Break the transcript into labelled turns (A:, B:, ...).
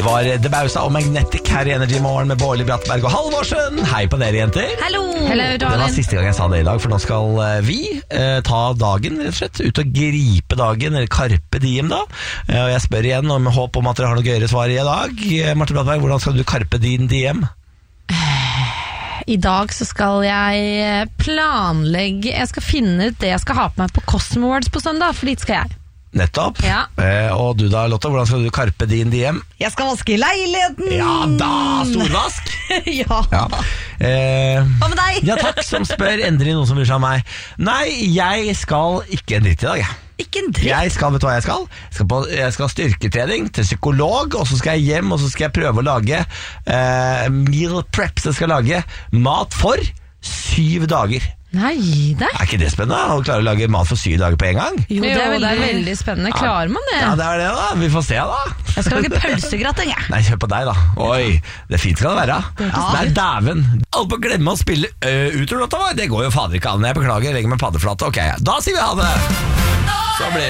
A: Det var The Bausa og Magnetic her i Energy Morgen med Bårli Brattberg og Halvorsen. Hei på dere, jenter.
B: Hallo.
A: Det var siste gang jeg sa det i dag, for nå skal vi ta dagen, rett og slett. Ut og gripe dagen, eller Carpe Diem da. Og jeg spør igjen om håp om at dere har noe gøyere svar i dag. Marte Brattberg, hvordan skal du Carpe din Diem?
B: I dag så skal jeg planlegge. Jeg skal finne ut det jeg skal ha på meg på Cosmo Awards på søndag, for dit skal jeg.
A: Nettopp.
B: Ja.
A: Og du da, Lotte, hvordan skal du Carpe din Diem?
C: Jeg skal vaske leiligheten!
A: Ja da, storvask!
C: Ja. Hva med deg?
A: Ja takk, som spør endelig noen som bryr seg om meg. Nei, jeg skal ikke en dritt i dag, jeg.
C: Ikke en dritt?
A: Vet du hva jeg skal? Jeg skal ha styrketrening til psykolog, og så skal jeg hjem, og så skal jeg prøve å lage meal preps. Jeg skal lage mat for 7 dager.
B: Nei, det
A: Er ikke det spennende? Å klare å lage mat for 7 dager på en gang?
B: Jo, det er veldig spennende. Klarer man det?
A: Ja, det er det da. Vi får se da.
C: Jeg skal lage pølsegrateng, jeg.
A: Nei, hør på deg da. Oi, det er fint skal det være. Nei, dæven. Alle på å glemme å spille utover låta vår. Det går jo fader ikke an. Jeg beklager, jeg legger meg paddeflate. Ok, da sier vi ha det. Så blir